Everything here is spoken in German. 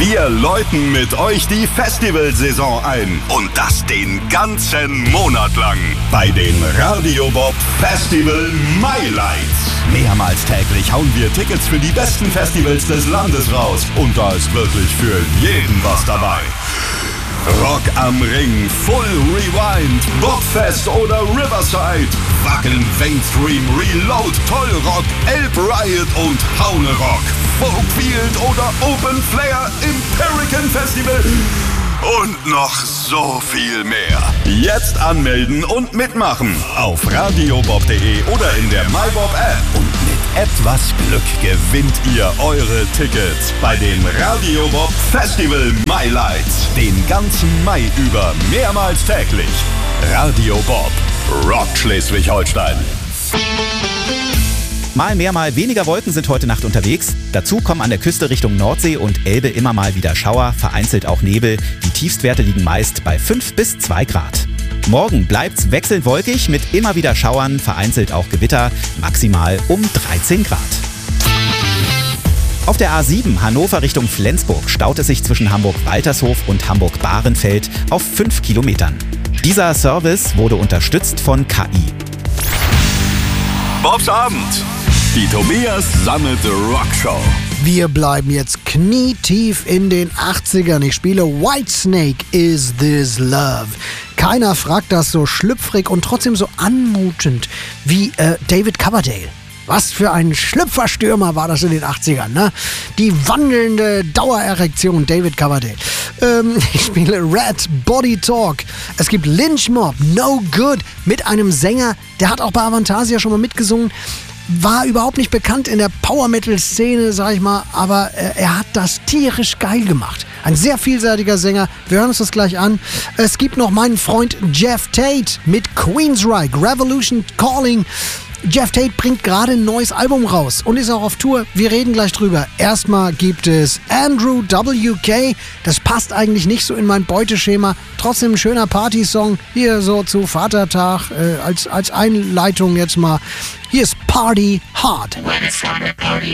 Wir läuten mit euch die Festivalsaison ein. Und das den ganzen Monat lang. Bei den Radio Bob Festival Highlights. Mehrmals täglich hauen wir Tickets für die besten Festivals des Landes raus. Und da ist wirklich für jeden was dabei. Rock am Ring, Full Rewind, Bobfest oder Riverside, Wacken, Mainstream, Reload, Tollrock, Elb Riot und Haune Rock, Folkfield oder Open Flair im Pelican Festival und noch so viel mehr. Jetzt anmelden und mitmachen auf radiobob.de oder in der MyBob App. Und mit etwas Glück gewinnt ihr eure Tickets bei den Radio Bob Festival Highlights. Den ganzen Mai über mehrmals täglich. Radio Bob rockt Schleswig-Holstein. Mal mehr, mal weniger Wolken sind heute Nacht unterwegs. Dazu kommen an der Küste Richtung Nordsee und Elbe immer mal wieder Schauer, vereinzelt auch Nebel. Die Tiefstwerte liegen meist bei 5 bis 2 Grad. Morgen bleibt's wechselnd wolkig mit immer wieder Schauern, vereinzelt auch Gewitter, maximal um 13 Grad. Auf der A7 Hannover Richtung Flensburg staut es sich zwischen Hamburg-Waltershof und Hamburg-Bahrenfeld auf 5 Kilometern. Dieser Service wurde unterstützt von KI. Bobs Abend. Die Tobias Sammelte Rockshow. Wir bleiben jetzt knietief in den 80ern. Ich spiele Whitesnake, Is This Love? Keiner fragt das so schlüpfrig und trotzdem so anmutend wie David Coverdale. Was für ein Schlüpferstürmer war das in den 80ern, ne? Die wandelnde Dauererektion David Coverdale. Ich spiele Red Body Talk. Es gibt Lynch Mob, No Good, mit einem Sänger, der hat auch bei Avantasia schon mal mitgesungen. War überhaupt nicht bekannt in der Power-Metal-Szene, sag ich mal, aber er hat das tierisch geil gemacht. Ein sehr vielseitiger Sänger. Wir hören uns das gleich an. Es gibt noch meinen Freund Jeff Tate mit Queensryche, Revolution Calling. Jeff Tate bringt gerade ein neues Album raus und ist auch auf Tour. Wir reden gleich drüber. Erstmal gibt es Andrew WK. Das passt eigentlich nicht so in mein Beuteschema. Trotzdem ein schöner Partysong. Hier so zu Vatertag als Einleitung jetzt mal. Hier ist Party Hard.